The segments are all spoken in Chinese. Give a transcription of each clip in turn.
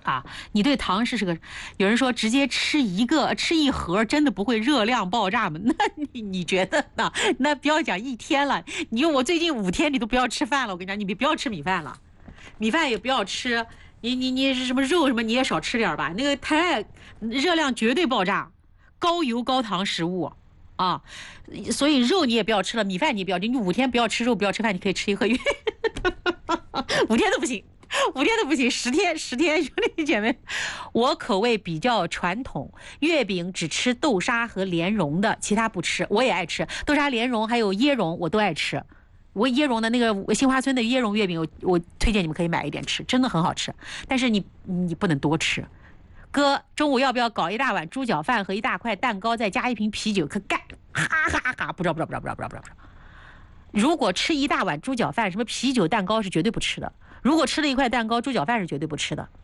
啊，你对糖是个，有人说直接吃一盒真的不会热量爆炸吗？那你觉得呢？那不要讲一天了，我最近5天你都不要吃饭了，我跟你讲，你不要吃米饭了，米饭也不要吃，你是什么肉什么你也少吃点吧，那个热量绝对爆炸，高油高糖食物啊，所以肉你也不要吃了，米饭你也不要，你5天不要吃肉不要吃饭，你可以吃1个月，5天都不行。5天都不行，10天，兄弟姐妹，我口味比较传统，月饼只吃豆沙和莲蓉的，其他不吃。我也爱吃豆沙、莲蓉还有椰蓉，我都爱吃。我椰蓉的那个新华村的椰蓉月饼，我推荐你们可以买一点吃，真的很好吃。但是你不能多吃。哥，中午要不要搞一大碗猪脚饭和一大块蛋糕，再加一瓶啤酒？可干！哈哈哈！不知道。如果吃一大碗猪脚饭，什么啤酒、蛋糕是绝对不吃的。如果吃了一块蛋糕，猪脚饭是绝对不吃的。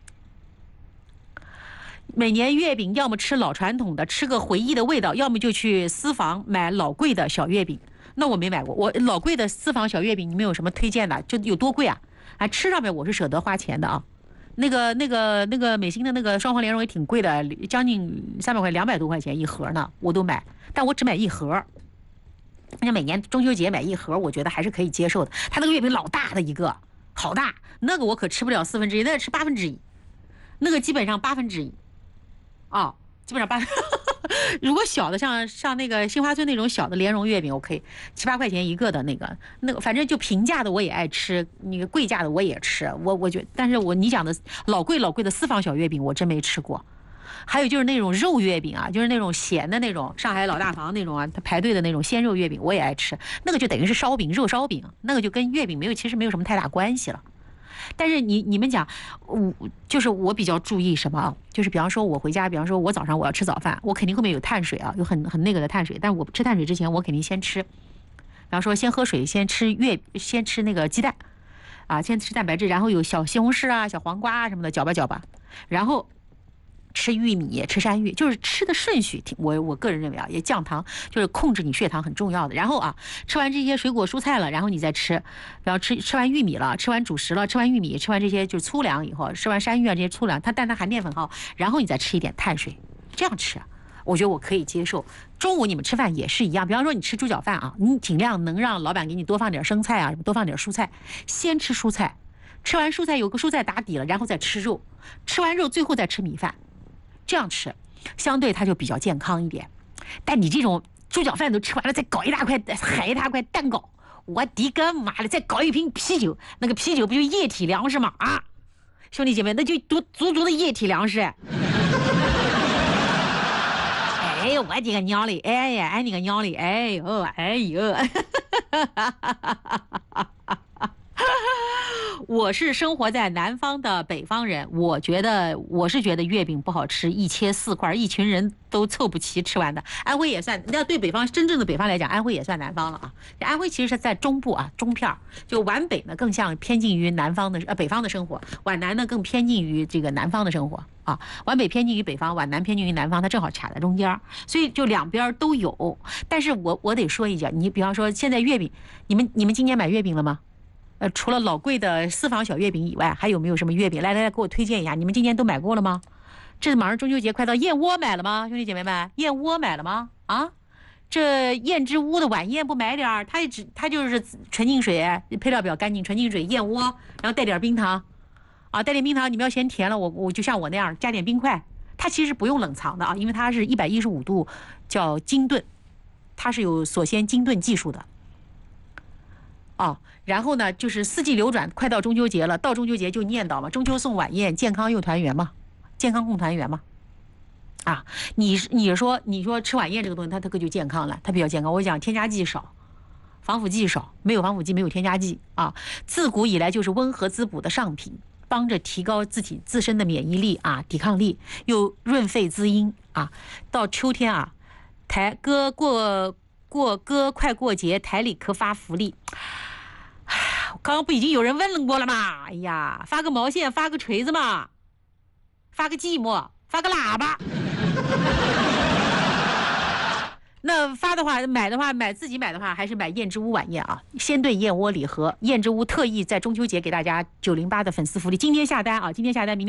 每年月饼要么吃老传统的，吃个回忆的味道，要么就去私房买老贵的小月饼。那我没买过，我老贵的私房小月饼，你们有什么推荐的？就有多贵啊？吃上面我是舍得花钱的啊。那个美心的那个双黄莲蓉也挺贵的，将近300块，200多块钱一盒呢，我都买，但我只买一盒。那每年中秋节买一盒，我觉得还是可以接受的。它那个月饼老大的一个。好大，那个我可吃不了1/4，那个吃1/8，那个基本上1/8，哦，基本上8。如果小的像那个新华村那种小的莲蓉月饼，我可以7、8块钱一个的那个，反正就平价的我也爱吃，那个贵价的我也吃，我觉得，但是你讲的老贵的私房小月饼我真没吃过。还有就是那种肉月饼啊，就是那种咸的那种上海老大房那种啊，他排队的那种鲜肉月饼我也爱吃，那个就等于是烧饼，肉烧饼，那个就跟月饼其实没有什么太大关系了。但是你们讲，就是我比较注意什么啊？就是比方说我回家，比方说我早上我要吃早饭，我肯定后面有碳水啊，有很那个的碳水，但我吃碳水之前我肯定先吃，比方说先喝水，先吃那个鸡蛋啊，先吃蛋白质，然后有小西红柿啊、小黄瓜啊什么的搅吧，然后吃玉米，吃山芋，就是吃的顺序。我个人认为啊，也降糖，就是控制你血糖很重要的。然后啊，吃完这些水果蔬菜了，然后你再吃，然后吃完玉米了，吃完主食了，吃完玉米，吃完这些就是粗粮以后，吃完山芋啊这些粗粮，但它含淀粉好，然后你再吃一点碳水，这样吃，我觉得我可以接受。中午你们吃饭也是一样，比方说你吃猪脚饭啊，你尽量能让老板给你多放点生菜啊，多放点蔬菜，先吃蔬菜，吃完蔬菜有个蔬菜打底了，然后再吃肉，吃完肉最后再吃米饭。这样吃，相对它就比较健康一点。但你这种猪脚饭都吃完了，再搞一大块蛋糕，我的个妈的，再搞一瓶啤酒，那个啤酒不就液体粮食吗？啊，兄弟姐妹，那就足的液体粮食。哎呦，我的个娘嘞！哎呀，你个娘嘞！哎呦！我是生活在南方的北方人，我是觉得月饼不好吃，一切4块，一群人都凑不齐吃完的。安徽也算，那对真正的北方来讲，安徽也算南方了啊。安徽其实是在中部啊，中片，就皖北呢更像偏近于北方的生活，皖南呢更偏近于这个南方的生活啊。皖北偏近于北方，皖南偏近于南方，它正好卡在中间，所以就两边都有。但是我得说一句，你比方说现在月饼，你们今年买月饼了吗？除了老贵的私房小月饼以外，还有没有什么月饼？来，给我推荐一下。你们今年都买过了吗？这马上中秋节快到，燕窝买了吗？兄弟姐妹们，燕窝买了吗？啊，这燕之屋的晚宴不买点儿？它就是纯净水，配料表干净，纯净水、燕窝，然后带点冰糖，啊，带点冰糖。你们要嫌甜了，我就像我那样加点冰块。它其实不用冷藏的啊，因为它是115度，叫精炖，它是有锁鲜精炖技术的。哦，然后呢，就是四季流转，快到中秋节了，到中秋节就念叨嘛，中秋送晚宴，健康又团圆嘛，健康共团圆嘛。啊，你说吃晚宴这个东西，它可就健康了，它比较健康。我讲添加剂少，防腐剂少，没有防腐剂，没有添加剂啊。自古以来就是温和滋补的上品，帮着提高自身的免疫力啊，抵抗力，又润肺滋阴啊。到秋天啊，快过节，台里可发福利。刚刚不已经有人问过了吗？哎呀，发个毛线，发个锤子嘛，发个寂寞，发个喇叭。那发的话，自己买的话，还是买燕之屋晚宴啊，鲜炖燕窝礼盒。燕之屋特意在中秋节给大家908的粉丝福利，今天下单啊，明天